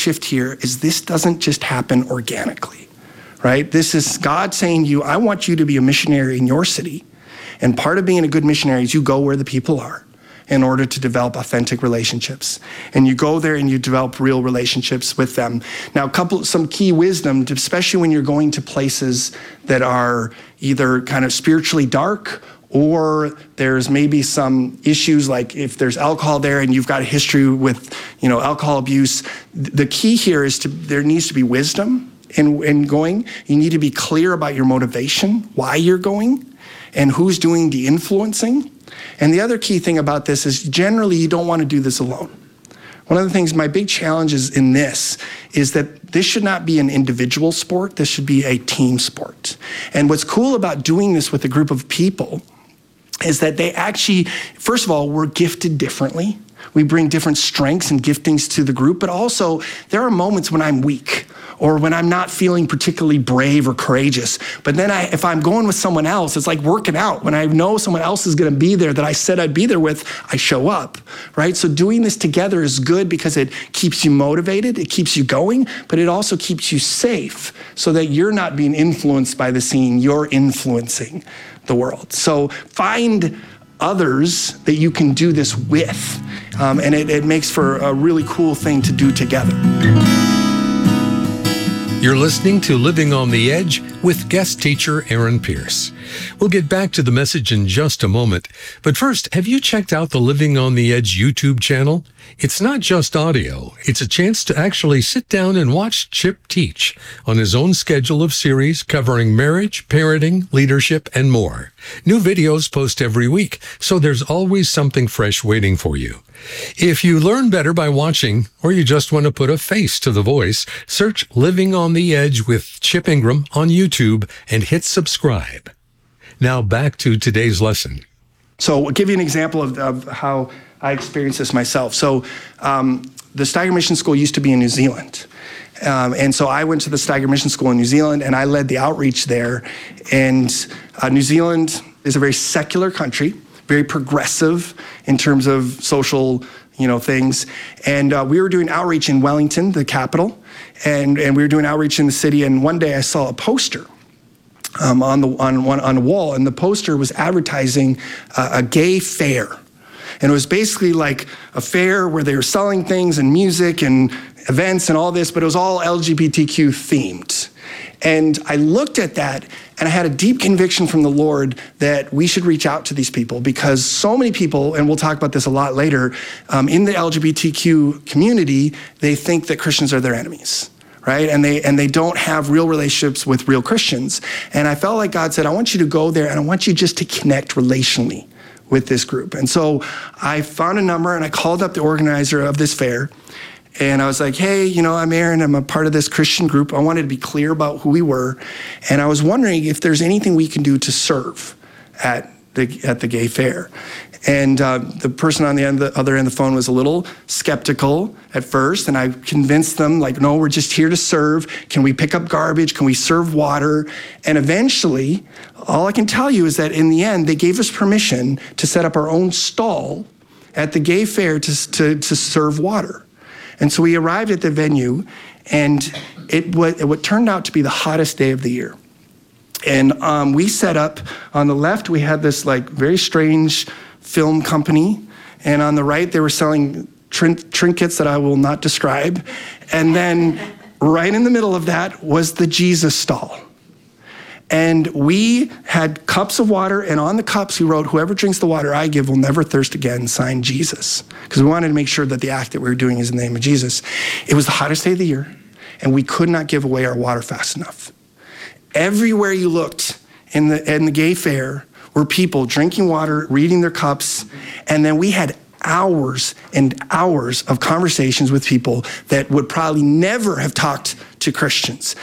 shift here is this doesn't just happen organically, right? This is God saying to you, I want you to be a missionary in your city. And part of being a good missionary is you go where the people are in order to develop authentic relationships. And you go there and you develop real relationships with them. Now, some key wisdom, especially when you're going to places that are either kind of spiritually dark, or there's maybe some issues like if there's alcohol there and you've got a history with, alcohol abuse. The key here is there needs to be wisdom in going. You need to be clear about your motivation, why you're going, and who's doing the influencing. And the other key thing about this is generally you don't want to do this alone. One of the things, my big challenges in this is that this should not be an individual sport. This should be a team sport. And what's cool about doing this with a group of people is that they actually, first of all, we're gifted differently. We bring different strengths and giftings to the group, but also there are moments when I'm weak or when I'm not feeling particularly brave or courageous. But then if I'm going with someone else, it's like working out. When I know someone else is gonna be there that I said I'd be there with, I show up, right? So doing this together is good because it keeps you motivated, it keeps you going, but it also keeps you safe so that you're not being influenced by the scene, you're influencing the world. So find others that you can do this with, and it makes for a really cool thing to do together. You're listening to Living on the Edge with guest teacher Aaron Pierce. We'll get back to the message in just a moment. But first, have you checked out the Living on the Edge YouTube channel? It's not just audio. It's a chance to actually sit down and watch Chip teach on his own schedule of series covering marriage, parenting, leadership, and more. New videos post every week, so there's always something fresh waiting for you. If you learn better by watching, or you just want to put a face to the voice, search Living on the Edge with Chip Ingram on YouTube and hit subscribe. Now back to today's lesson. So I'll give you an example of how I experienced this myself. So the Steiger Mission School used to be in New Zealand. And so I went to the Steiger Mission School in New Zealand and I led the outreach there. And New Zealand is a very secular country, very progressive in terms of social, things. And we were doing outreach in Wellington, the capital, and we were doing outreach in the city. And one day I saw a poster on a wall, and the poster was advertising a gay fair. And it was basically like a fair where they were selling things and music and events and all this, but it was all LGBTQ themed. And I looked at that and I had a deep conviction from the Lord that we should reach out to these people because so many people, and we'll talk about this a lot later, in the LGBTQ community, they think that Christians are their enemies. Right? And they don't have real relationships with real Christians. And I felt like God said, I want you to go there and I want you just to connect relationally with this group. And so I found a number and I called up the organizer of this fair. And I was like, hey, I'm Aaron, I'm a part of this Christian group. I wanted to be clear about who we were. And I was wondering if there's anything we can do to serve at the gay fair. And the person on the other end of the phone was a little skeptical at first, and I convinced them, no, we're just here to serve. Can we pick up garbage? Can we serve water? And eventually, all I can tell you is that in the end, they gave us permission to set up our own stall at the gay fair to serve water. And so we arrived at the venue, and what turned out to be the hottest day of the year. And we set up, on the left, we had this very strange film company, and on the right, they were selling trinkets that I will not describe. And then right in the middle of that was the Jesus stall. And we had cups of water, and on the cups we wrote, whoever drinks the water I give will never thirst again, signed Jesus. Because we wanted to make sure that the act that we were doing is in the name of Jesus. It was the hottest day of the year, and we could not give away our water fast enough. Everywhere you looked in the gay fair were people drinking water, reading their cups, and then we had hours and hours of conversations with people that would probably never have talked to Christians.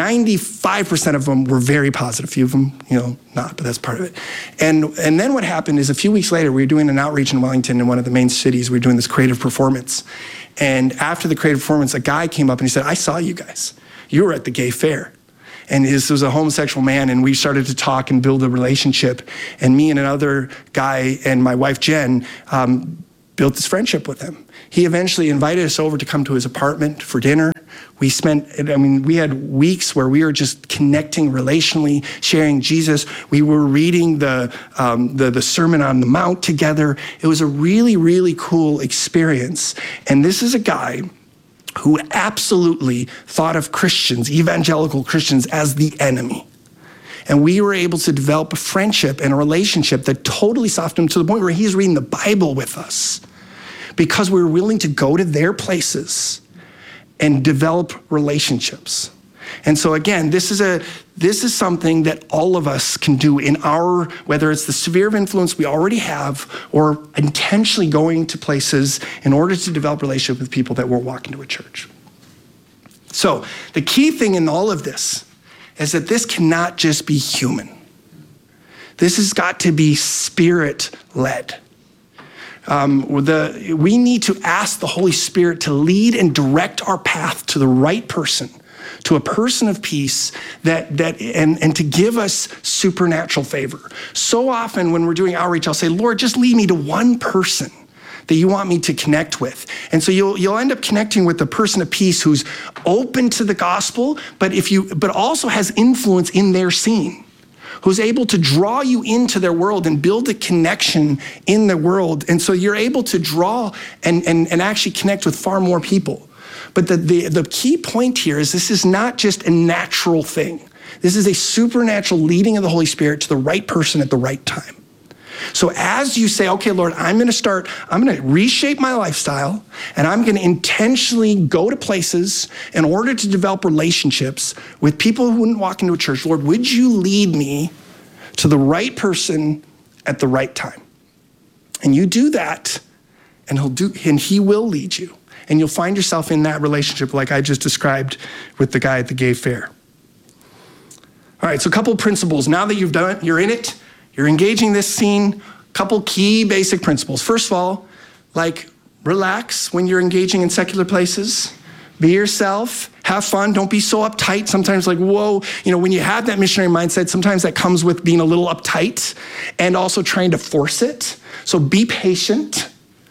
95% of them were very positive, a few of them, not, but that's part of it. And then what happened is a few weeks later, we were doing an outreach in Wellington, in one of the main cities. We were doing this creative performance. And after the creative performance, a guy came up and he said, I saw you guys. You were at the gay fair. And this was a homosexual man, and we started to talk and build a relationship. And me and another guy and my wife, Jen, built this friendship with him. He eventually invited us over to come to his apartment for dinner. We had weeks where we were just connecting relationally, sharing Jesus. We were reading the Sermon on the Mount together. It was a really, really cool experience. And this is a guy who absolutely thought of Christians, evangelical Christians, as the enemy. And we were able to develop a friendship and a relationship that totally softened him to the point where he's reading the Bible with us because we were willing to go to their places and develop relationships. And so again, this is something that all of us can do in our, whether it's the sphere of influence we already have or intentionally going to places in order to develop relationship with people that won't walk into a church. So the key thing in all of this is that this cannot just be human. This has got to be spirit-led. We need to ask the Holy Spirit to lead and direct our path to the right person, to a person of peace and to give us supernatural favor. So often when we're doing outreach, I'll say, Lord, just lead me to one person that you want me to connect with. And so you'll end up connecting with the person of peace who's open to the gospel, but also has influence in their scene, who's able to draw you into their world and build a connection in the world. And so you're able to draw and actually connect with far more people. But the key point here is this is not just a natural thing. This is a supernatural leading of the Holy Spirit to the right person at the right time. So as you say, okay, Lord, I'm going to reshape my lifestyle, and I'm going to intentionally go to places in order to develop relationships with people who wouldn't walk into a church. Lord, would you lead me to the right person at the right time? And you do that, and he will lead you. And you'll find yourself in that relationship like I just described with the guy at the gay fair. All right, so a couple principles. Now that you've done it, you're in it, you're engaging this scene, couple key basic principles. First of all, relax when you're engaging in secular places. Be yourself, have fun, don't be so uptight. Sometimes whoa, when you have that missionary mindset, sometimes that comes with being a little uptight and also trying to force it. So be patient.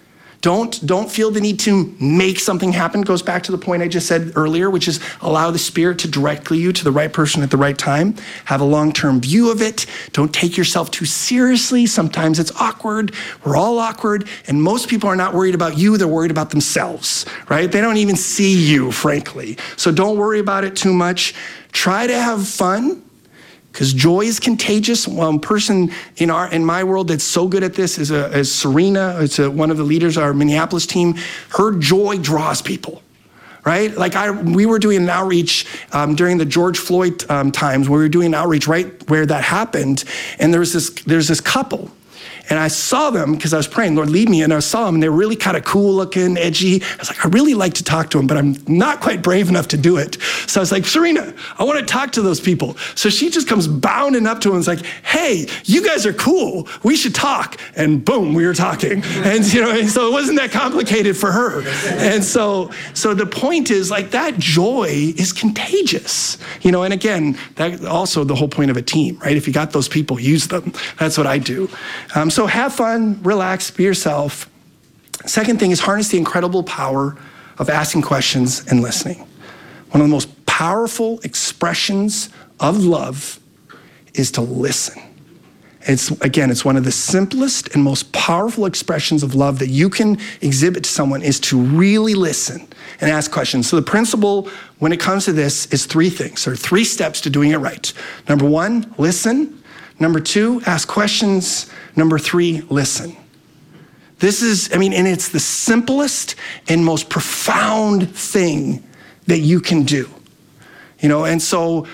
Don't feel the need to make something happen. It goes back to the point I just said earlier, which is allow the Spirit to direct you to the right person at the right time. Have a long-term view of it. Don't take yourself too seriously. Sometimes it's awkward. We're all awkward. And most people are not worried about you. They're worried about themselves, right? They don't even see you, frankly. So don't worry about it too much. Try to have fun, because joy is contagious. One person in my world that's so good at this is Serena. It's one of the leaders of our Minneapolis team. Her joy draws people, right? We were doing an outreach during the George Floyd times. We were doing an outreach right where that happened, and there's this couple. And I saw them because I was praying, Lord, lead me. And I saw them, and they were really kind of cool looking, edgy. I was like, I really like to talk to them, but I'm not quite brave enough to do it. So I was like, Serena, I want to talk to those people. So she just comes bounding up to them and is like, hey, you guys are cool. We should talk. And boom, we were talking. And so it wasn't that complicated for her. And so the point is that joy is contagious. And again, that also the whole point of a team, right? If you got those people, use them. That's what I do. So have fun, relax, be yourself. Second thing is harness the incredible power of asking questions and listening. One of the most powerful expressions of love is to listen. It's one of the simplest and most powerful expressions of love that you can exhibit to someone is to really listen and ask questions. So the principle when it comes to this is three things, or 3 steps to doing it right. Number 1, listen. Number 2, ask questions. Number 3, listen. This is, and it's the simplest and most profound thing that you can do. And so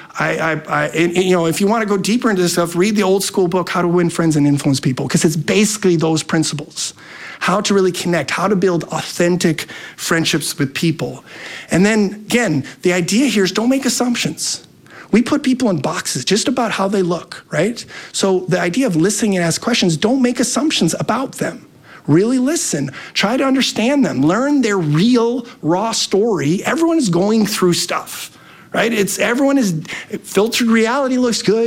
if you want to go deeper into this stuff, read the old school book, How to Win Friends and Influence People, because it's basically those principles. How to really connect, how to build authentic friendships with people. And then again, the idea here is don't make assumptions. We put people in boxes just about how they look, right? So the idea of listening and ask questions, don't make assumptions about them. Really listen, try to understand them, learn their real, raw story. Everyone is going through stuff, right? Everyone is, filtered reality looks good,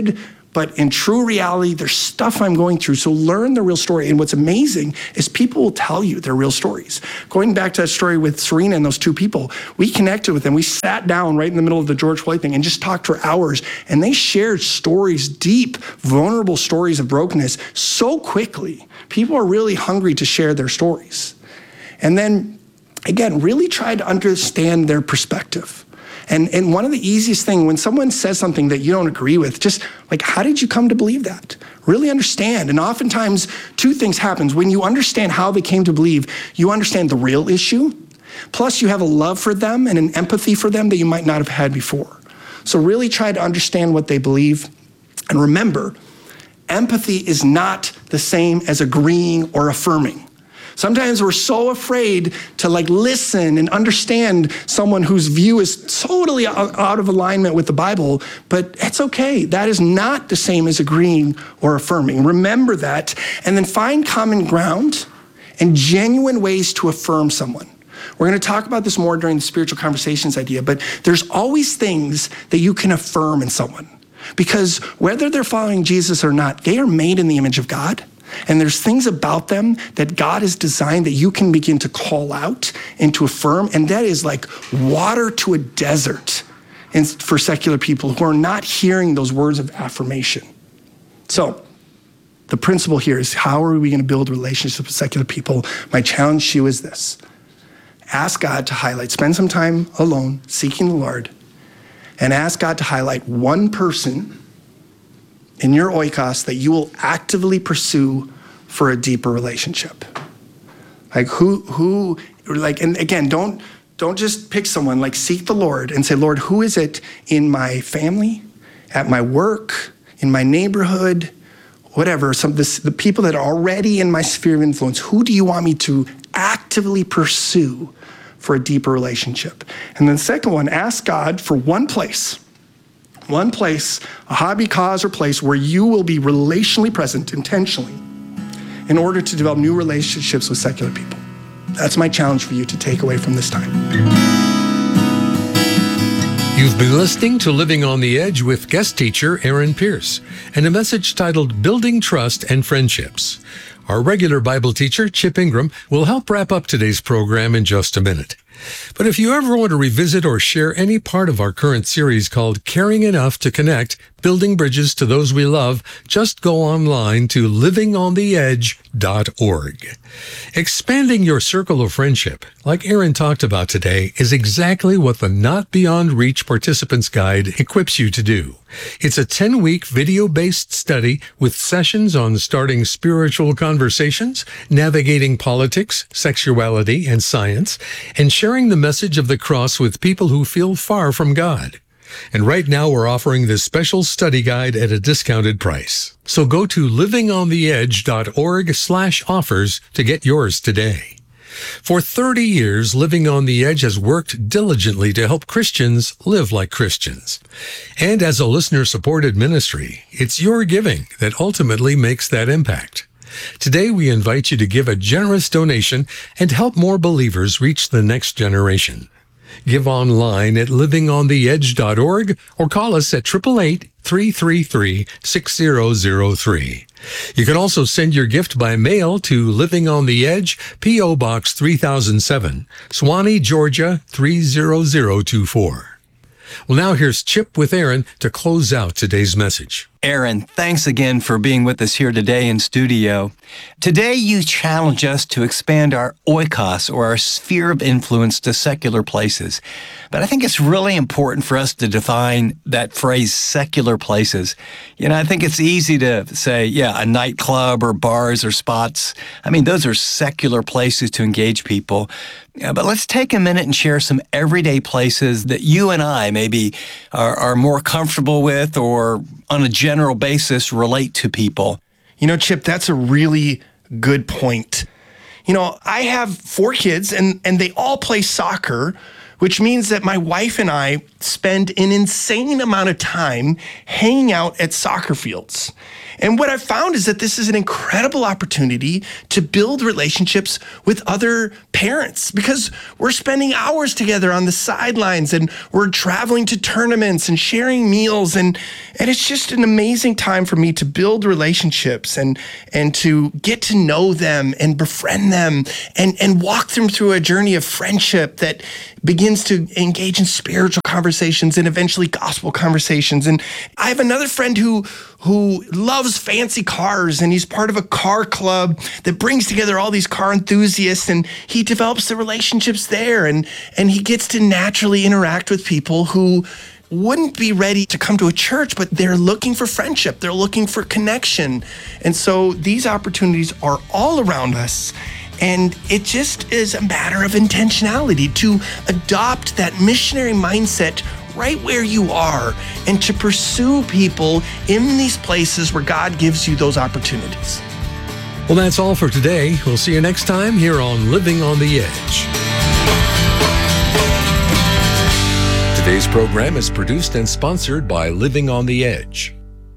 But in true reality, there's stuff I'm going through. So learn the real story. And what's amazing is people will tell you their real stories. Going back to that story with Serena and those two people, we connected with them. We sat down right in the middle of the George Floyd thing and just talked for hours. And they shared stories, deep, vulnerable stories of brokenness so quickly. People are really hungry to share their stories. And then, again, really try to understand their perspective. And one of the easiest things, when someone says something that you don't agree with, just like, how did you come to believe that? Really understand. And oftentimes, two things happen. When you understand how they came to believe, you understand the real issue. Plus, you have a love for them and an empathy for them that you might not have had before. So really try to understand what they believe. And remember, empathy is not the same as agreeing or affirming. Sometimes we're so afraid to listen and understand someone whose view is totally out of alignment with the Bible, but it's okay. That is not the same as agreeing or affirming. Remember that, and then find common ground and genuine ways to affirm someone. We're going to talk about this more during the spiritual conversations idea, but there's always things that you can affirm in someone. Because whether they're following Jesus or not, they are made in the image of God. And there's things about them that God has designed that you can begin to call out and to affirm. And that is like water to a desert for secular people who are not hearing those words of affirmation. So the principle here is, how are we going to build relationships with secular people? My challenge to you is this. Ask God to highlight, spend some time alone, seeking the Lord, and ask God to highlight one person in your oikos that you will actively pursue for a deeper relationship. And again, don't just pick someone, seek the Lord and say, Lord, who is it in my family, at my work, in my neighborhood, whatever, the people that are already in my sphere of influence, who do you want me to actively pursue for a deeper relationship? And then the second one, ask God for one place, a hobby, cause, or place where you will be relationally present intentionally in order to develop new relationships with secular people. That's my challenge for you to take away from this time. You've been listening to Living on the Edge with guest teacher Aaron Pierce and a message titled Building Trust and Friendships. Our regular Bible teacher, Chip Ingram, will help wrap up today's program in just a minute. But if you ever want to revisit or share any part of our current series called Caring Enough to Connect, Building Bridges to Those We Love, just go online to livingontheedge.org. Expanding your circle of friendship, like Aaron talked about today, is exactly what the Not Beyond Reach Participants Guide equips you to do. It's a 10-week video-based study with sessions on starting spiritual conversations, navigating politics, sexuality, and science, and sharing the message of the cross with people who feel far from God. And right now we're offering this special study guide at a discounted price. So go to livingontheedge.org/offers to get yours today. For 30 years, Living on the Edge has worked diligently to help Christians live like Christians. And as a listener-supported ministry, it's your giving that ultimately makes that impact. Today, we invite you to give a generous donation and help more believers reach the next generation. Give online at livingontheedge.org or call us at 888-333-6003. You can also send your gift by mail to Living on the Edge, P.O. Box 3007, Suwanee, Georgia 30024. Well, now here's Chip with Aaron to close out today's message. Aaron, thanks again for being with us here today in studio. Today, you challenge us to expand our oikos, or our sphere of influence, to secular places. But I think it's really important for us to define that phrase, secular places. I think it's easy to say, a nightclub or bars or spots. Those are secular places to engage people. But let's take a minute and share some everyday places that you and I maybe are more comfortable with, or on a general basis relate to people. Chip, that's a really good point. I have 4 kids and they all play soccer, which means that my wife and I spend an insane amount of time hanging out at soccer fields. And what I've found is that this is an incredible opportunity to build relationships with other parents, because we're spending hours together on the sidelines, and we're traveling to tournaments and sharing meals. And it's just an amazing time for me to build relationships and to get to know them and befriend them and walk them through a journey of friendship that begins to engage in spiritual conversations and eventually gospel conversations. And I have another friend who loves fancy cars, and he's part of a car club that brings together all these car enthusiasts, and he develops the relationships there, and he gets to naturally interact with people who wouldn't be ready to come to a church, but they're looking for friendship. They're looking for connection. And so these opportunities are all around us. And it just is a matter of intentionality to adopt that missionary mindset right where you are and to pursue people in these places where God gives you those opportunities. Well, that's all for today. We'll see you next time here on Living on the Edge. Today's program is produced and sponsored by Living on the Edge.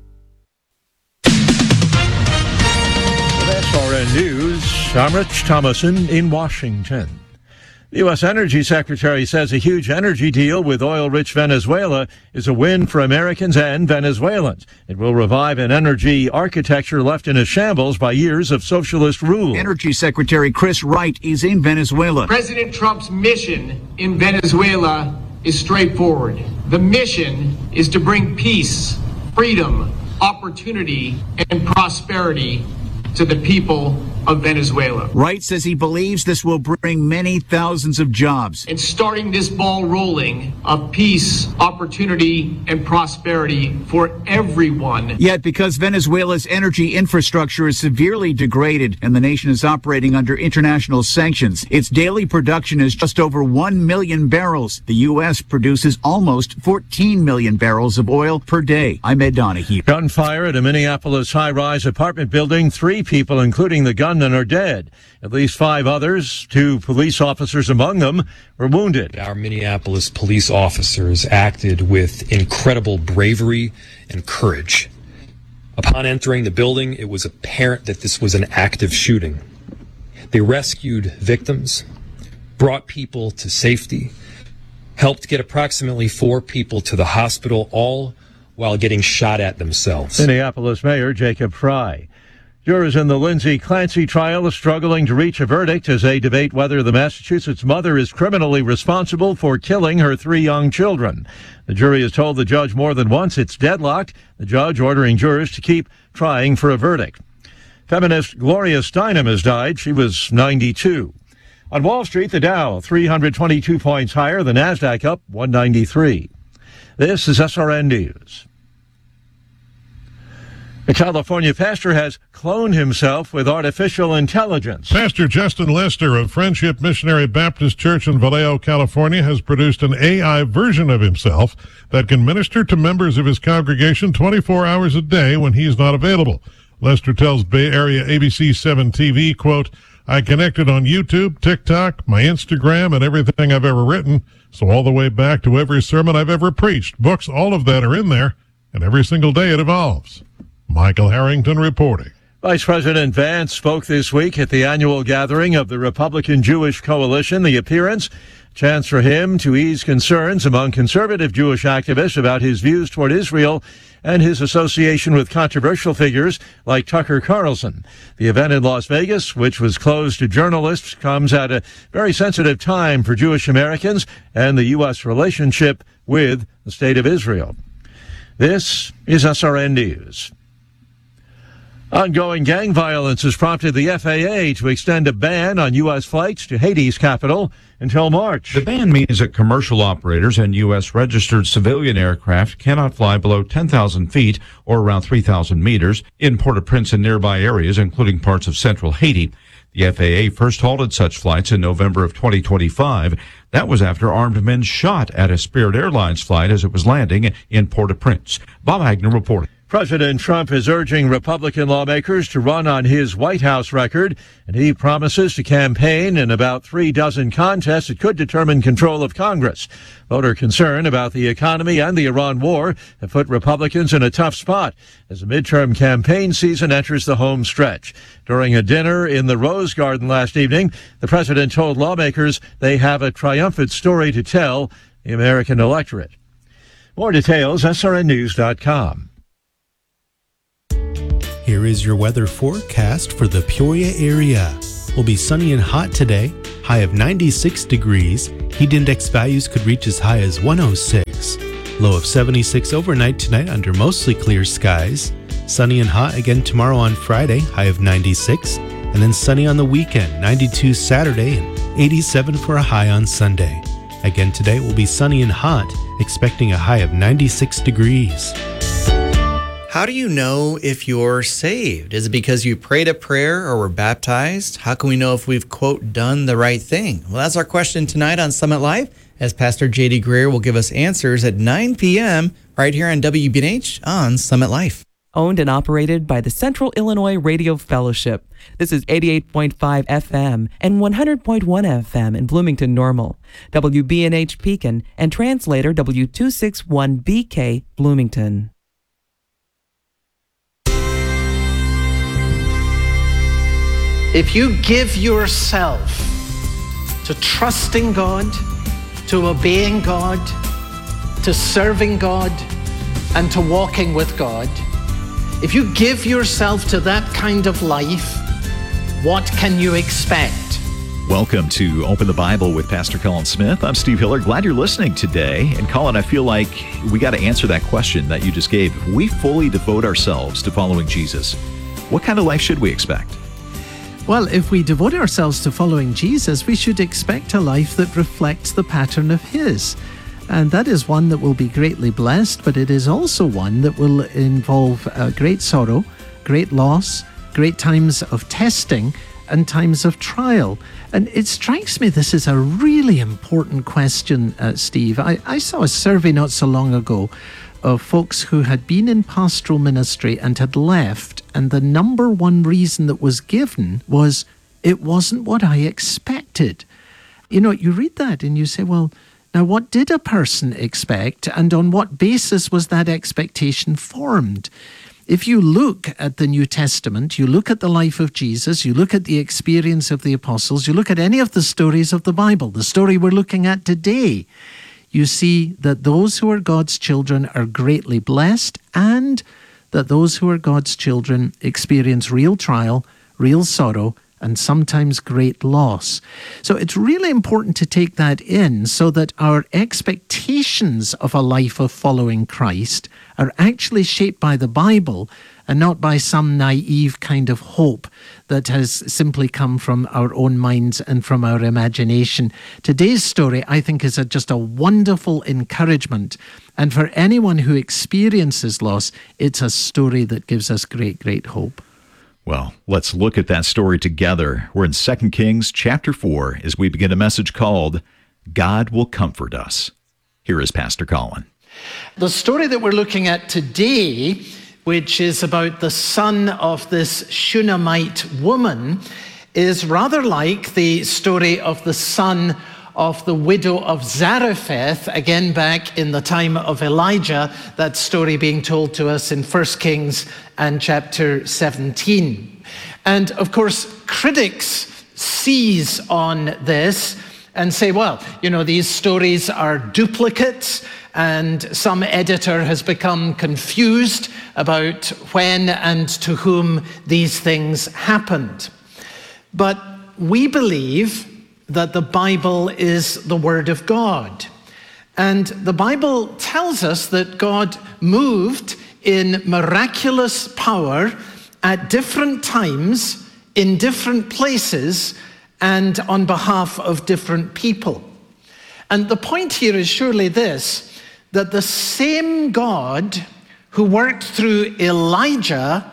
With SRN News, I'm Rich Thomason in Washington. The U.S. Energy Secretary says a huge energy deal with oil-rich Venezuela is a win for Americans and Venezuelans. It will revive an energy architecture left in a shambles by years of socialist rule. Energy Secretary Chris Wright is in Venezuela. President Trump's mission in Venezuela is straightforward. The mission is to bring peace, freedom, opportunity, and prosperity to the people of Venezuela. Wright says he believes this will bring many thousands of jobs. And starting this ball rolling of peace, opportunity, and prosperity for everyone. Yet because Venezuela's energy infrastructure is severely degraded and the nation is operating under international sanctions, its daily production is just over 1 million barrels. The U.S. produces almost 14 million barrels of oil per day. I'm Ed Donahue. Gunfire at a Minneapolis high-rise apartment building. 3 people, including the gunman, are dead. At least 5 others, 2 police officers among them, were wounded. Our Minneapolis police officers acted with incredible bravery and courage. Upon entering the building, it was apparent that this was an active shooting. They rescued victims, brought people to safety, helped get approximately 4 people to the hospital, all while getting shot at themselves. Minneapolis Mayor Jacob Frey. Jurors in the Lindsay Clancy trial are struggling to reach a verdict as they debate whether the Massachusetts mother is criminally responsible for killing her 3 young children. The jury has told the judge more than once it's deadlocked, the judge ordering jurors to keep trying for a verdict. Feminist Gloria Steinem has died. She was 92. On Wall Street, the Dow 322 points higher, the Nasdaq up 193. This is SRN News. A California pastor has cloned himself with artificial intelligence. Pastor Justin Lester of Friendship Missionary Baptist Church in Vallejo, California, has produced an AI version of himself that can minister to members of his congregation 24 hours a day when he is not available. Lester tells Bay Area ABC 7 TV, quote, "I connected on YouTube, TikTok, my Instagram, and everything I've ever written. So all the way back to every sermon I've ever preached. Books, all of that are in there. And every single day it evolves." Michael Harrington reporting. Vice President Vance spoke this week at the annual gathering of the Republican Jewish Coalition. The appearance, chance for him to ease concerns among conservative Jewish activists about his views toward Israel and his association with controversial figures like Tucker Carlson. The event in Las Vegas, which was closed to journalists, comes at a very sensitive time for Jewish Americans and the U.S. relationship with the State of Israel. This is SRN News. Ongoing gang violence has prompted the FAA to extend a ban on U.S. flights to Haiti's capital until March. The ban means that commercial operators and U.S. registered civilian aircraft cannot fly below 10,000 feet or around 3,000 meters in Port-au-Prince and nearby areas, including parts of central Haiti. The FAA first halted such flights in November of 2025. That was after armed men shot at a Spirit Airlines flight as it was landing in Port-au-Prince. Bob Agnew reporting. President Trump is urging Republican lawmakers to run on his White House record, and he promises to campaign in about 3 dozen contests that could determine control of Congress. Voter concern about the economy and the Iran war have put Republicans in a tough spot as the midterm campaign season enters the home stretch. During a dinner in the Rose Garden last evening, the president told lawmakers they have a triumphant story to tell the American electorate. More details, srnnews.com. Here is your weather forecast for the Peoria area. Will be sunny and hot today, high of 96 degrees. Heat index values could reach as high as 106. Low of 76 overnight tonight under mostly clear skies. Sunny and hot again tomorrow on Friday, high of 96. And then sunny on the weekend, 92 Saturday and 87 for a high on Sunday. Again today will be sunny and hot, expecting a high of 96 degrees. How do you know if you're saved? Is it because you prayed a prayer or were baptized? How can we know if we've, quote, done the right thing? Well, that's our question tonight on Summit Live, as Pastor J.D. Greer will give us answers at 9 p.m. right here on WBNH on Summit Life. Owned and operated by the Central Illinois Radio Fellowship. This is 88.5 FM and 100.1 FM in Bloomington Normal, WBNH Pekin, and translator W261BK Bloomington. If you give yourself to trusting God, to obeying God, to serving God, and to walking with God, if you give yourself to that kind of life, what can you expect? Welcome to Open the Bible with Pastor Colin Smith. I'm Steve Hiller. Glad you're listening today. And Colin, I feel like we got to answer that question that you just gave. If we fully devote ourselves to following Jesus, what kind of life should we expect? Well, if we devote ourselves to following Jesus, we should expect a life that reflects the pattern of His. And that is one that will be greatly blessed, but it is also one that will involve great sorrow, great loss, great times of testing, and times of trial. And it strikes me this is a really important question, Steve. I saw a survey not so long ago of folks who had been in pastoral ministry and had left, and the number one reason that was given was, it wasn't what I expected. You know, you read that and you say, well, now what did a person expect, and on what basis was that expectation formed? If you look at the New Testament, you look at the life of Jesus, you look at the experience of the apostles, you look at any of the stories of the Bible, the story we're looking at today, you see that those who are God's children are greatly blessed, and that those who are God's children experience real trial, real sorrow, and sometimes great loss. So it's really important to take that in so that our expectations of a life of following Christ are actually shaped by the Bible and not by some naive kind of hope that has simply come from our own minds and from our imagination. Today's story, I think, is just a wonderful encouragement. And for anyone who experiences loss, it's a story that gives us great, great hope. Well, let's look at that story together. We're in 2 Kings chapter 4 as we begin a message called God Will Comfort Us. Here is Pastor Colin. The story that we're looking at today, which is about the son of this Shunammite woman, is rather like the story of the son of the widow of Zarephath, again back in the time of Elijah, that story being told to us in 1 Kings and chapter 17. And of course, critics seize on this and say, well, you know, these stories are duplicates, and some editor has become confused about when and to whom these things happened. But we believe that the Bible is the Word of God. And the Bible tells us that God moved in miraculous power at different times, in different places, and on behalf of different people. And the point here is surely this, that the same God who worked through Elijah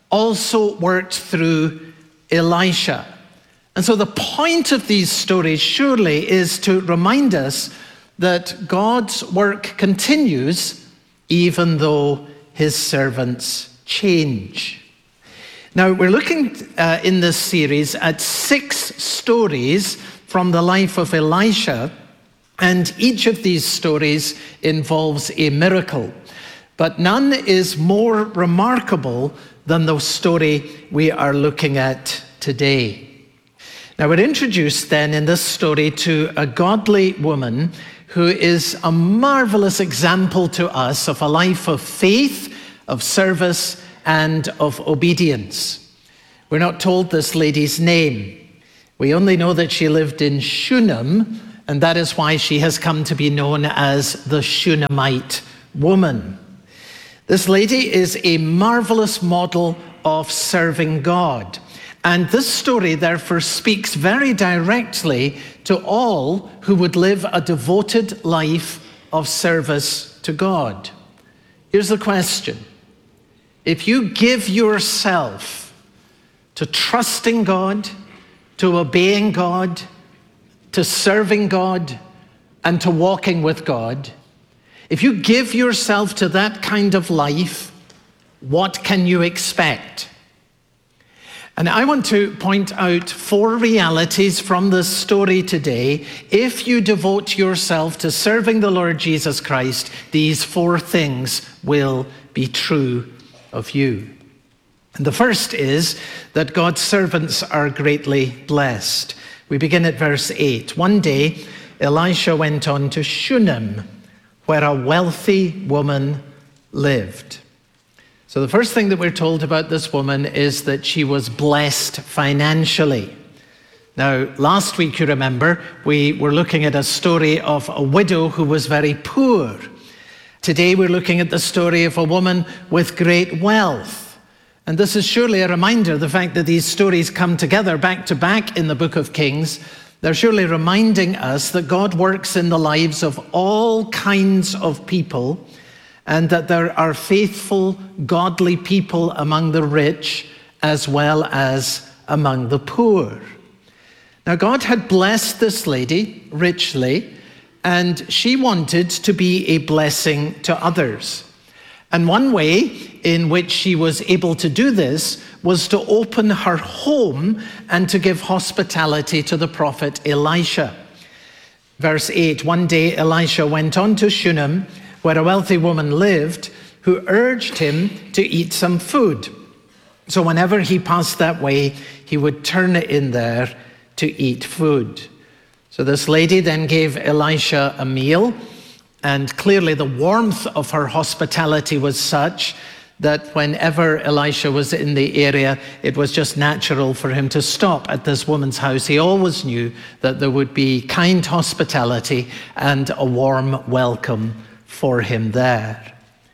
also worked through Elisha. And so the point of these stories surely is to remind us that God's work continues even though his servants change. Now, we're looking in this series at 6 stories from the life of Elisha, and each of these stories involves a miracle. But none is more remarkable than the story we are looking at today. Now, we're introduced then in this story to a godly woman who is a marvelous example to us of a life of faith, of service, and of obedience. We're not told this lady's name. We only know that she lived in Shunem, and that is why she has come to be known as the Shunammite woman. This lady is a marvelous model of serving God. And this story, therefore, speaks very directly to all who would live a devoted life of service to God. Here's the question. If you give yourself to trusting God, to obeying God, to serving God, and to walking with God, if you give yourself to that kind of life, what can you expect? And I want to point out 4 realities from this story today. If you devote yourself to serving the Lord Jesus Christ, these 4 things will be true of you. And the first is that God's servants are greatly blessed. We begin at verse 8. One day, Elisha went on to Shunem, where a wealthy woman lived. So the first thing that we're told about this woman is that she was blessed financially. Now, last week, you remember, we were looking at a story of a widow who was very poor. Today, we're looking at the story of a woman with great wealth. And this is surely a reminder of the fact that these stories come together back to back in the book of Kings. They're surely reminding us that God works in the lives of all kinds of people, and that there are faithful, godly people among the rich as well as among the poor. Now, God had blessed this lady richly, and she wanted to be a blessing to others. And one way in which she was able to do this was to open her home and to give hospitality to the prophet Elisha. Verse 8, one day Elisha went on to Shunem, where a wealthy woman lived, who urged him to eat some food. So whenever he passed that way, he would turn in there to eat food. So this lady then gave Elisha a meal, and clearly the warmth of her hospitality was such that whenever Elisha was in the area, it was just natural for him to stop at this woman's house. He always knew that there would be kind hospitality and a warm welcome for him there.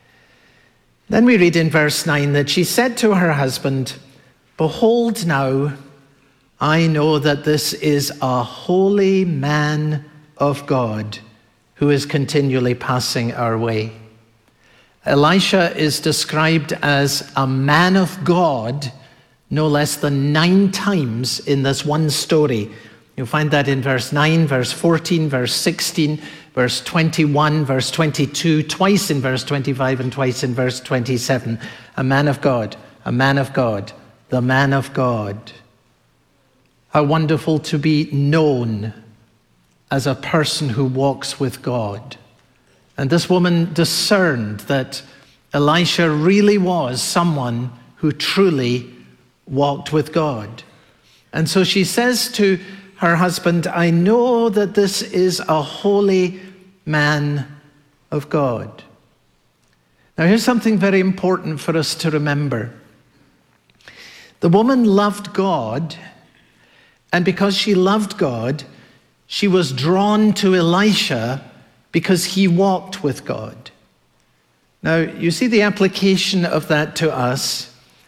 Then we read in verse 9 that she said to her husband, "Behold now, I know that this is a holy man of God who is continually passing our way." Elisha is described as a man of God no less than 9 times in this one story. You'll find that in verse 9, verse 14, verse 16, verse 21, verse 22, twice in verse 25 and twice in verse 27. A man of God, a man of God, the man of God. How wonderful to be known as a person who walks with God. And this woman discerned that Elisha really was someone who truly walked with God. And so she says to her husband, "I know that this is a holy man of God." Now here's something very important for us to remember. The woman loved God, and because she loved God, she was drawn to Elisha because he walked with God. Now, you see the application of that to us.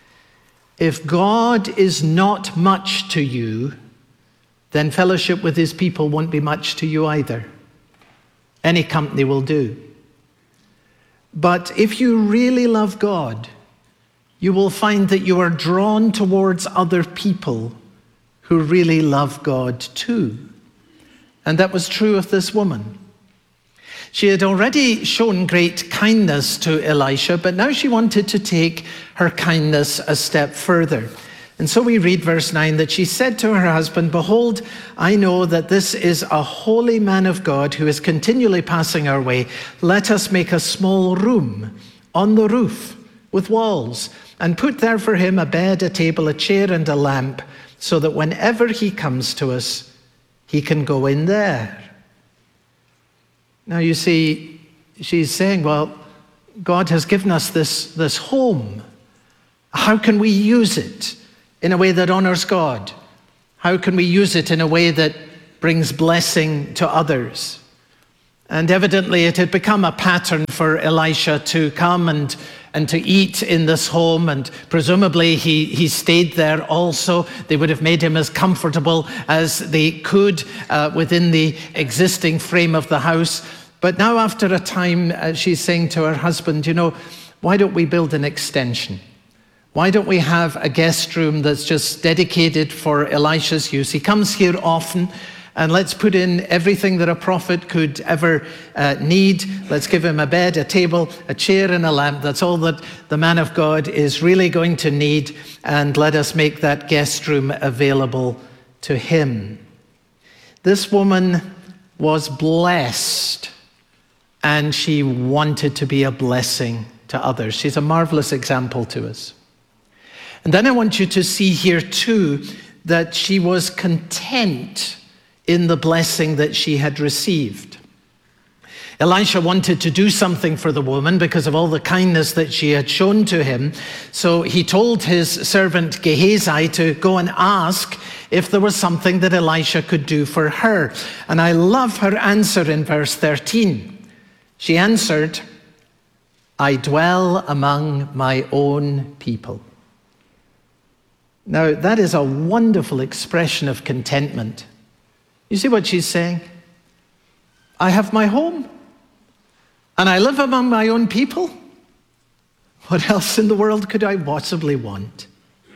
If God is not much to you, then fellowship with his people won't be much to you either. Any company will do. But if you really love God, you will find that you are drawn towards other people who really love God too. And that was true of this woman. She had already shown great kindness to Elisha, but now she wanted to take her kindness a step further. And so we read verse 9 that she said to her husband, "Behold, I know that this is a holy man of God who is continually passing our way. Let us make a small room on the roof with walls, and put there for him a bed, a table, a chair, and a lamp, so that whenever he comes to us, he can go in there." Now you see, she's saying, well, God has given us this home. How can we use it in a way that honors God? How can we use it in a way that brings blessing to others? And evidently it had become a pattern for Elisha to come and to eat in this home, and presumably he stayed there also. They would have made him as comfortable as they could within the existing frame of the house. But now after a time, she's saying to her husband, why don't we build an extension? Why don't we have a guest room that's just dedicated for Elisha's use? He comes here often, and let's put in everything that a prophet could ever need. Let's give him a bed, a table, a chair, and a lamp. That's all that the man of God is really going to need, and let us make that guest room available to him. This woman was blessed, and she wanted to be a blessing to others. She's a marvelous example to us. And then I want you to see here too that she was content in the blessing that she had received. Elisha wanted to do something for the woman because of all the kindness that she had shown to him. So he told his servant Gehazi to go and ask if there was something that Elisha could do for her. And I love her answer in verse 13. She answered, "I dwell among my own people." Now, that is a wonderful expression of contentment. You see what she's saying? I have my home, and I live among my own people. What else in the world could I possibly want?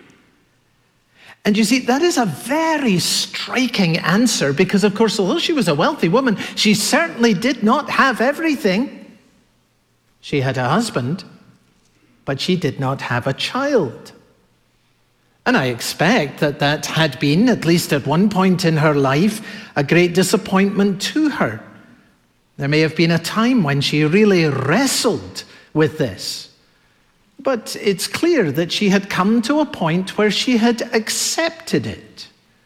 And you see, that is a very striking answer because, of course, although she was a wealthy woman, she certainly did not have everything. She had a husband, but she did not have a child. And I expect that that had been, at least at one point in her life, a great disappointment to her. There may have been a time when she really wrestled with this. But it's clear that she had come to a point where she had accepted it.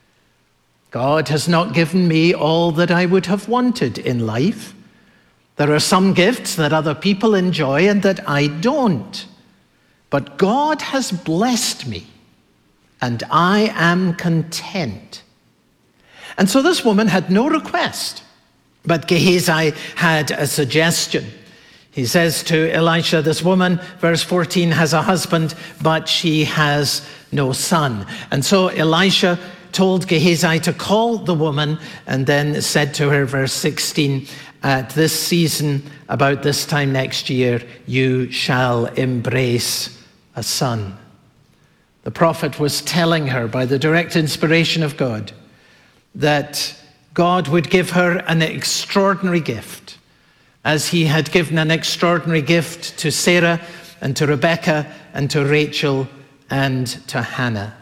God has not given me all that I would have wanted in life. There are some gifts that other people enjoy and that I don't. But God has blessed me, and I am content. And so this woman had no request, but Gehazi had a suggestion. He says to Elisha, this woman, verse 14, has a husband, but she has no son. And so Elisha told Gehazi to call the woman, and then said to her, verse 16, at this season, about this time next year, you shall embrace a son. The prophet was telling her by the direct inspiration of God that God would give her an extraordinary gift, as he had given an extraordinary gift to Sarah and to Rebekah and to Rachel and to Hannah.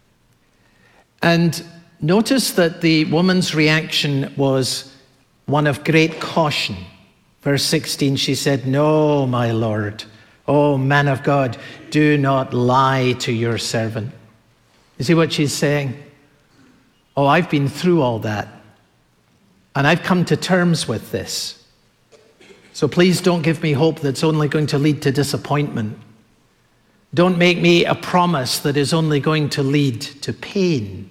And notice that the woman's reaction was one of great caution. Verse 16, she said, "No, my Lord, oh man of God, do not lie to your servant." You see what she's saying? Oh, I've been through all that, and I've come to terms with this. So please don't give me hope that's only going to lead to disappointment. Don't make me a promise that is only going to lead to pain.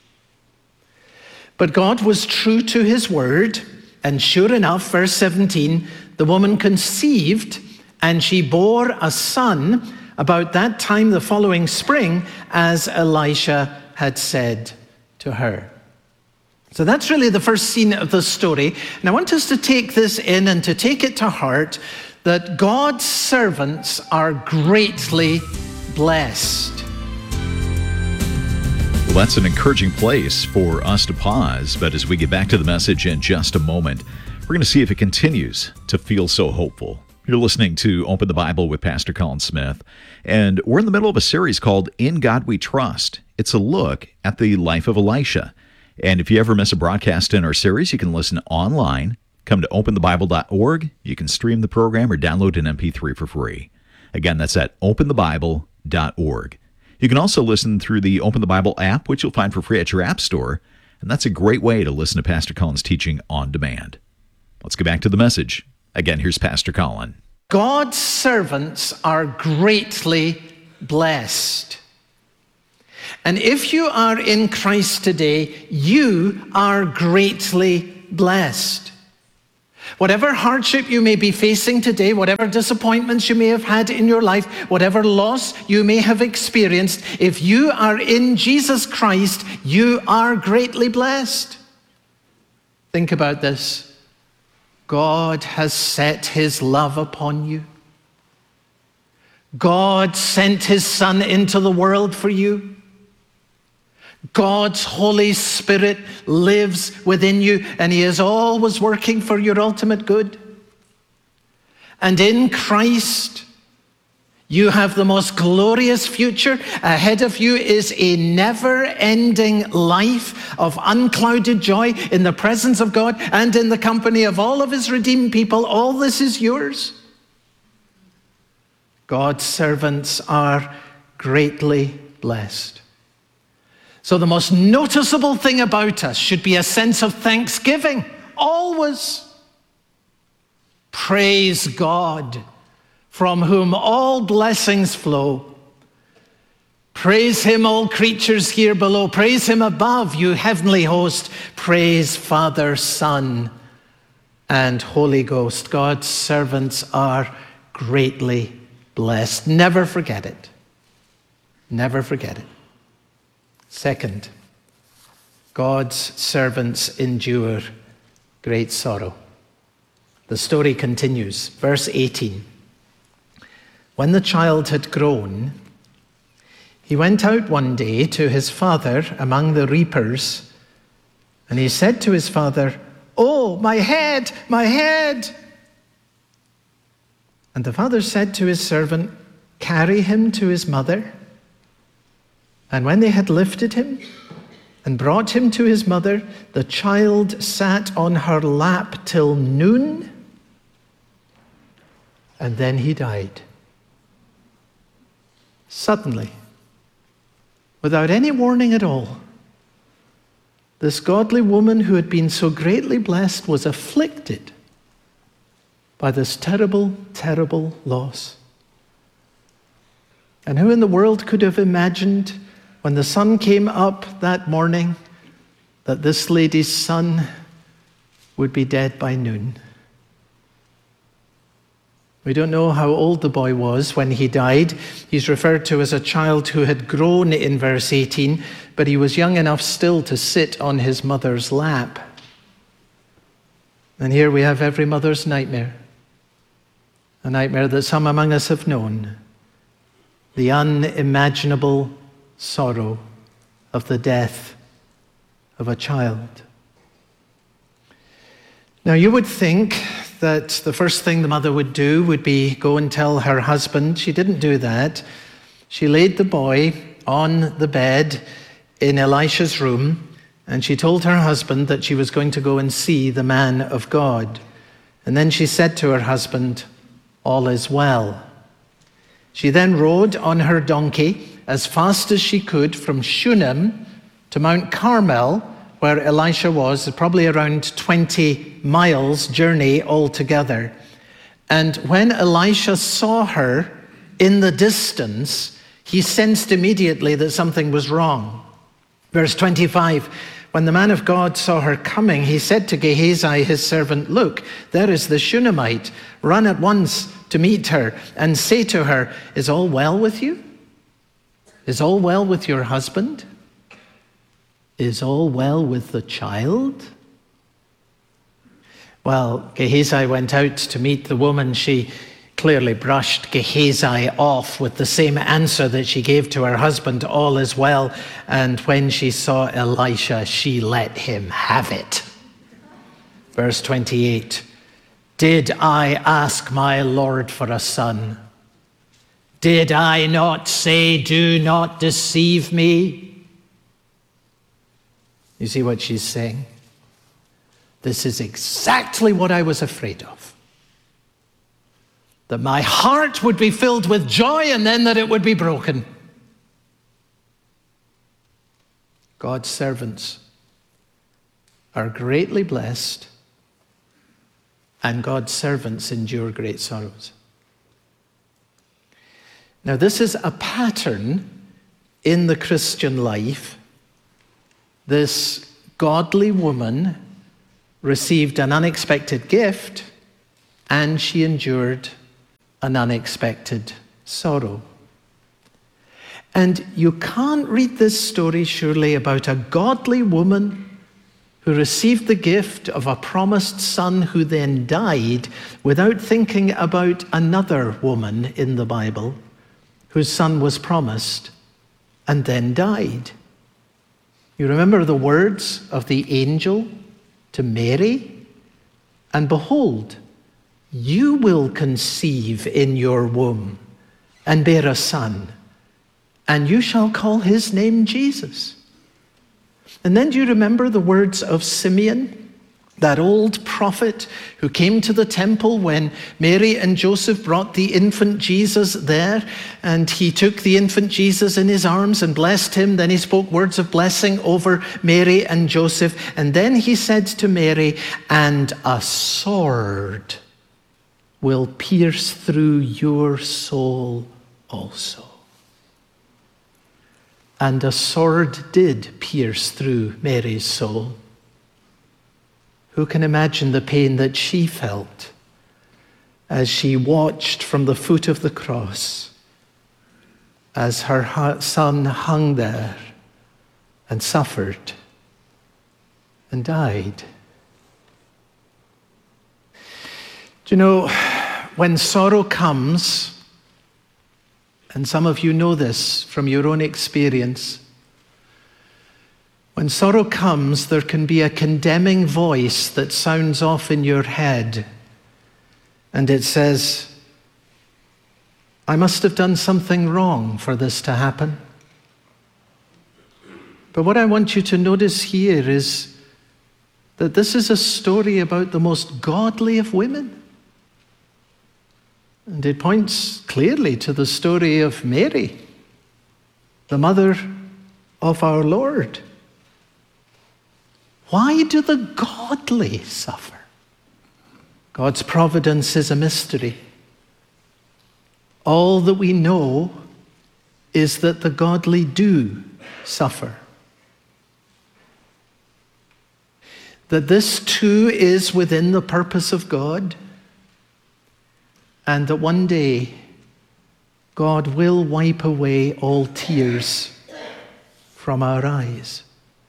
But God was true to his word, and sure enough, verse 17, the woman conceived, and she bore a son about that time the following spring, as Elisha had said to her. So that's really the first scene of the story. And I want us to take this in and to take it to heart that God's servants are greatly blessed. Well, that's an encouraging place for us to pause, but as we get back to the message in just a moment, We're going to see if it continues to feel so hopeful. You're listening to Open the Bible with Pastor Colin Smith, and we're in the middle of a series called In God We Trust. It's a look at the life of Elisha. And if you ever miss a broadcast in our series, you can listen online. Come to openthebible.org. You can stream the program or download an MP3 for free. Again, that's at openthebible.org. You can also listen through the Open the Bible app, which you'll find for free at your app store. And that's a great way to listen to Pastor Colin's teaching on demand. Let's get back to the message. Again, here's Pastor Colin. God's servants are greatly blessed. And if you are in Christ today, you are greatly blessed. Whatever hardship you may be facing today, whatever disappointments you may have had in your life, whatever loss you may have experienced, if you are in Jesus Christ, you are greatly blessed. Think about this. God has set his love upon you. God sent his Son into the world for you. God's Holy Spirit lives within you, and he is always working for your ultimate good. And in Christ, you have the most glorious future. Ahead of you is a never-ending life of unclouded joy in the presence of God and in the company of all of his redeemed people. All this is yours. God's servants are greatly blessed. So the most noticeable thing about us should be a sense of thanksgiving. Always. Praise God, from whom all blessings flow. Praise him, all creatures here below. Praise him above, you heavenly host. Praise Father, Son, and Holy Ghost. God's servants are greatly blessed. Never forget it. Never forget it. Second, God's servants endure great sorrow. The story continues. Verse 18. When the child had grown, he went out one day to his father among the reapers, and he said to his father, "Oh, my head, my head!" And the father said to his servant, "Carry him to his mother." And when they had lifted him and brought him to his mother, the child sat on her lap till noon, and then he died. Suddenly, without any warning at all, this godly woman who had been so greatly blessed was afflicted by this terrible, terrible loss. And who in the world could have imagined, when the sun came up that morning, that this lady's son would be dead by noon? We don't know how old the boy was when he died. He's referred to as a child who had grown in verse 18, but he was young enough still to sit on his mother's lap. And here we have every mother's nightmare, a nightmare that some among us have known, the unimaginable sorrow of the death of a child. Now, you would think that the first thing the mother would do would be go and tell her husband. She didn't do that. She laid the boy on the bed in Elisha's room, and she told her husband that she was going to go and see the man of God. And then she said to her husband, "All is well." She then rode on her donkey as fast as she could from Shunem to Mount Carmel, where Elisha was, probably around 20 miles journey altogether. And when Elisha saw her in the distance, he sensed immediately that something was wrong. Verse 25, when the man of God saw her coming, he said to Gehazi, his servant, "Look, there is the Shunammite. Run at once to meet her and say to her, 'Is all well with you? Is all well with your husband? Is all well with the child?'" Well, Gehazi went out to meet the woman. She clearly brushed Gehazi off with the same answer that she gave to her husband, "All is well." And when she saw Elisha, she let him have it. Verse 28, did I ask my Lord for a son? Did I not say, do not deceive me? You see what she's saying? This is exactly what I was afraid of. That my heart would be filled with joy and then that it would be broken. God's servants are greatly blessed, and God's servants endure great sorrows. Now, this is a pattern in the Christian life. This godly woman received an unexpected gift, and she endured an unexpected sorrow. And you can't read this story, surely, about a godly woman who received the gift of a promised son who then died without thinking about another woman in the Bible whose son was promised and then died. You remember the words of the angel to Mary? And behold, you will conceive in your womb and bear a son, and you shall call his name Jesus. And then do you remember the words of Simeon, that old prophet who came to the temple when Mary and Joseph brought the infant Jesus there, and he took the infant Jesus in his arms and blessed him. Then he spoke words of blessing over Mary and Joseph. And then he said to Mary, and a sword will pierce through your soul also. And a sword did pierce through Mary's soul. Who can imagine the pain that she felt as she watched from the foot of the cross as her son hung there and suffered and died? Do you know, when sorrow comes, and some of you know this from your own experience, when sorrow comes, there can be a condemning voice that sounds off in your head, and it says, I must have done something wrong for this to happen. But what I want you to notice here is that this is a story about the most godly of women. And it points clearly to the story of Mary, the mother of our Lord. Why do the godly suffer? God's providence is a mystery. All that we know is that the godly do suffer. That this too is within the purpose of God, and that one day God will wipe away all tears from our eyes.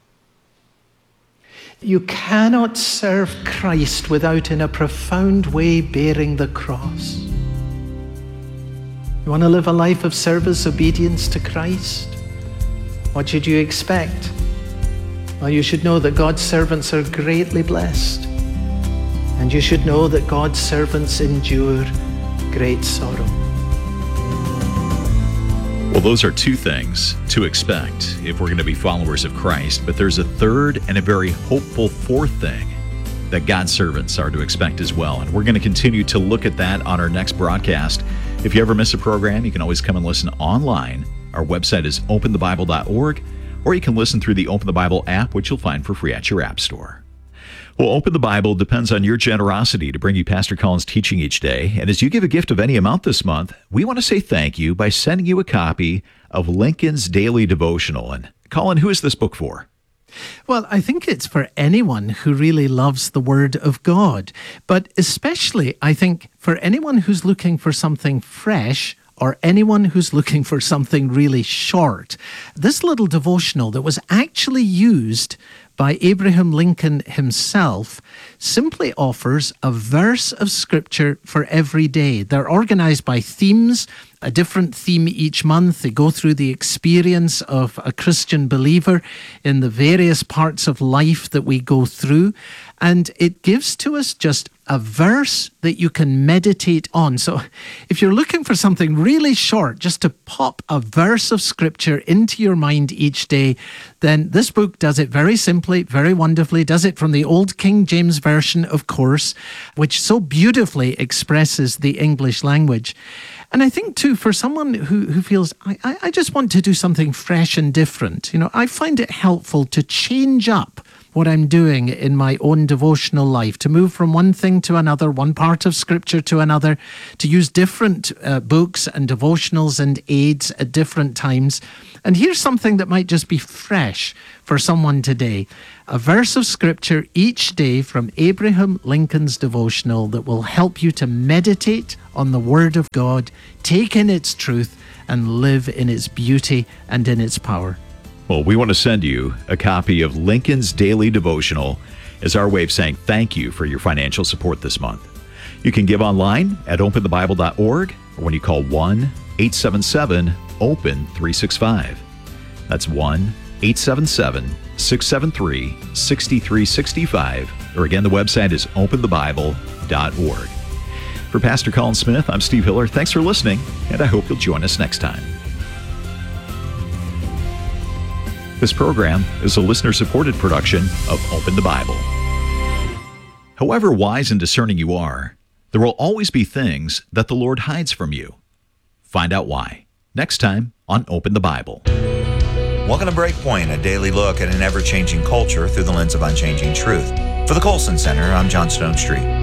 You cannot serve Christ without, in a profound way, bearing the cross. You want to live a life of service, obedience to Christ? What should you expect? Well, you should know that God's servants are greatly blessed. And you should know that God's servants endure great sorrow. Well, those are two things to expect if we're going to be followers of Christ. But there's a third and a very hopeful fourth thing that God's servants are to expect as well. And we're going to continue to look at that on our next broadcast. If you ever miss a program, you can always come and listen online. Our website is openthebible.org, or you can listen through the Open the Bible app, which you'll find for free at your app store. Well, Open the Bible depends on your generosity to bring you Pastor Colin's teaching each day. And as you give a gift of any amount this month, we want to say thank you by sending you a copy of Lincoln's Daily Devotional. And Colin, who is this book for? Well, I think it's for anyone who really loves the Word of God. But especially, I think, for anyone who's looking for something fresh, or anyone who's looking for something really short. This little devotional that was actually used by Abraham Lincoln himself simply offers a verse of scripture for every day. They're organized by themes, a different theme each month. They go through the experience of a Christian believer in the various parts of life that we go through. And it gives to us just a verse that you can meditate on. So if you're looking for something really short, just to pop a verse of scripture into your mind each day, then this book does it very simply, very wonderfully, does it from the Old King James Version, of course, which so beautifully expresses the English language. And I think, too, for someone who feels, I just want to do something fresh and different, I find it helpful to change up what I'm doing in my own devotional life, to move from one thing to another, one part of scripture to another, to use different books and devotionals and aids at different times. And here's something that might just be fresh for someone today. A verse of scripture each day from Abraham Lincoln's devotional that will help you to meditate on the Word of God, take in its truth, and live in its beauty and in its power. Well, we want to send you a copy of Lincoln's Daily Devotional as our way of saying thank you for your financial support this month. You can give online at openthebible.org or when you call 1-877-OPEN-365. That's 1-877-673-6365. Or again, the website is openthebible.org. For Pastor Colin Smith, I'm Steve Hiller. Thanks for listening, and I hope you'll join us next time. This program is a listener-supported production of Open the Bible. However wise and discerning you are, there will always be things that the Lord hides from you. Find out why. Next time on Open the Bible. Welcome to Breakpoint, a daily look at an ever-changing culture through the lens of unchanging truth. For the Colson Center, I'm John Stone Street.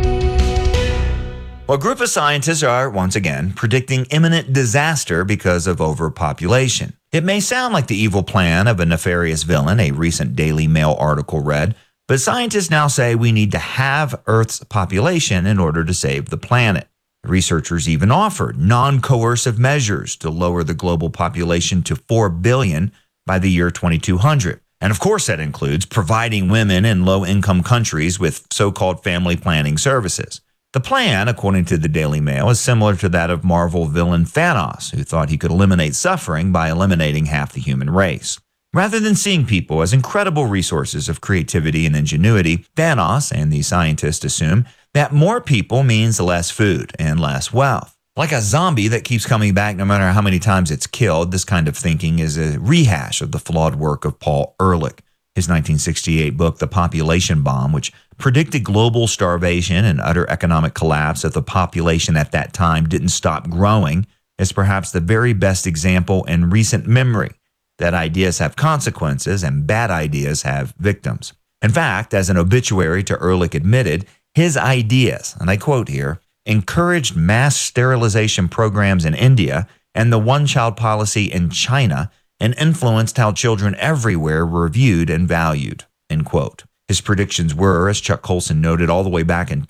Well, a group of scientists are, once again, predicting imminent disaster because of overpopulation. It may sound like the evil plan of a nefarious villain, a recent Daily Mail article read, but scientists now say we need to halve Earth's population in order to save the planet. Researchers even offered non-coercive measures to lower the global population to 4 billion by the year 2200. And of course that includes providing women in low-income countries with so-called family planning services. The plan, according to the Daily Mail, is similar to that of Marvel villain Thanos, who thought he could eliminate suffering by eliminating half the human race. Rather than seeing people as incredible resources of creativity and ingenuity, Thanos and the scientists assume that more people means less food and less wealth. Like a zombie that keeps coming back no matter how many times it's killed, this kind of thinking is a rehash of the flawed work of Paul Ehrlich. His 1968 book, The Population Bomb, which predicted global starvation and utter economic collapse if the population at that time didn't stop growing, is perhaps the very best example in recent memory that ideas have consequences and bad ideas have victims. In fact, as an obituary to Ehrlich admitted, his ideas, and I quote here, encouraged mass sterilization programs in India and the one-child policy in China and influenced how children everywhere were viewed and valued, end quote. His predictions were, as Chuck Colson noted all the way back in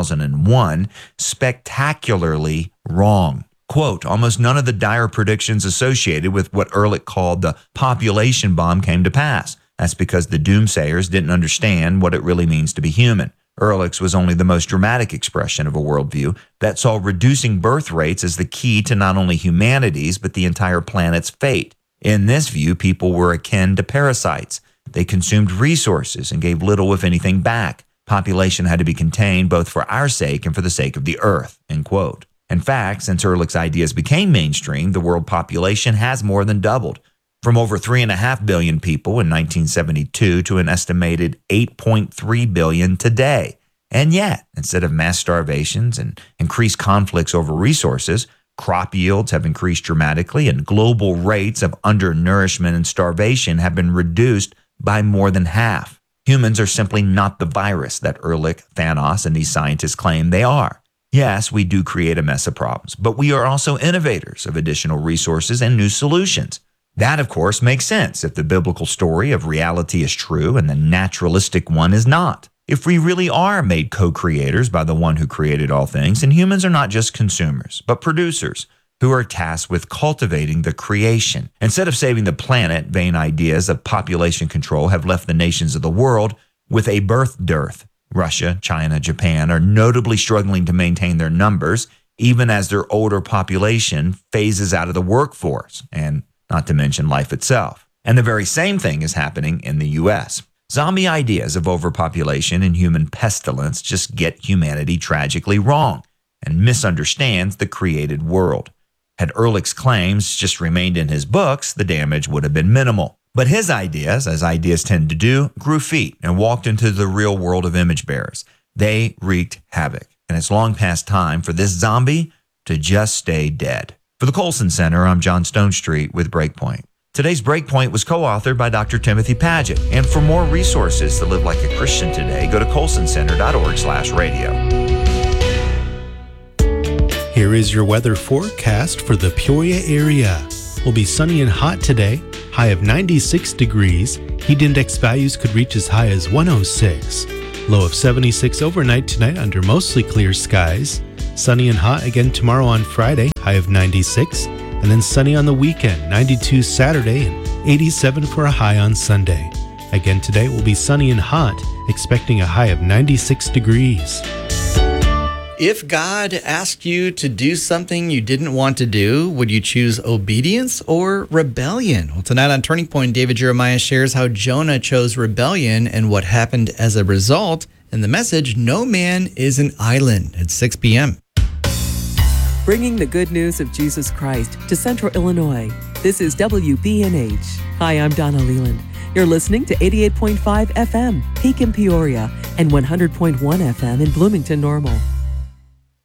2001, spectacularly wrong. Quote, almost none of the dire predictions associated with what Ehrlich called the population bomb came to pass. That's because the doomsayers didn't understand what it really means to be human. Ehrlich's was only the most dramatic expression of a worldview that saw reducing birth rates as the key to not only humanity's but the entire planet's fate. In this view, people were akin to parasites. They consumed resources and gave little, if anything, back. Population had to be contained both for our sake and for the sake of the earth, end quote. In fact, since Ehrlich's ideas became mainstream, the world population has more than doubled, from over 3.5 billion people in 1972 to an estimated 8.3 billion today. And yet, instead of mass starvations and increased conflicts over resources, crop yields have increased dramatically and global rates of undernourishment and starvation have been reduced by more than half. Humans are simply not the virus that Ehrlich, Thanos, and these scientists claim they are. Yes, we do create a mess of problems, but we are also innovators of additional resources and new solutions. That, of course, makes sense if the biblical story of reality is true and the naturalistic one is not. If we really are made co-creators by the one who created all things, and humans are not just consumers, but producers, who are tasked with cultivating the creation. Instead of saving the planet, vain ideas of population control have left the nations of the world with a birth dearth. Russia, China, Japan are notably struggling to maintain their numbers, even as their older population phases out of the workforce, and not to mention life itself. And the very same thing is happening in the U.S. Zombie ideas of overpopulation and human pestilence just get humanity tragically wrong and misunderstands the created world. Had Ehrlich's claims just remained in his books, the damage would have been minimal. But his ideas, as ideas tend to do, grew feet and walked into the real world of image bearers. They wreaked havoc, and it's long past time for this zombie to just stay dead. For the Colson Center, I'm John Stonestreet with Breakpoint. Today's Breakpoint was co-authored by Dr. Timothy Paget. And for more resources to live like a Christian today, go to colsoncenter.org/radio. Here is your weather forecast for the Peoria area. Will be sunny and hot today, high of 96 degrees. Heat index values could reach as high as 106. Low of 76 overnight tonight under mostly clear skies. Sunny and hot again tomorrow on Friday, high of 96. And then sunny on the weekend, 92 Saturday and 87 for a high on Sunday. Again today will be sunny and hot, expecting a high of 96 degrees. If God asked you to do something you didn't want to do, would you choose obedience or rebellion? Well, tonight on Turning Point, David Jeremiah shares how Jonah chose rebellion and what happened as a result. And the message, No Man is an Island, at 6 p.m. Bringing the good news of Jesus Christ to Central Illinois. This is WBNH. Hi, I'm Donna Leland. You're listening to 88.5 FM, Peak in Peoria, and 100.1 FM in Bloomington Normal.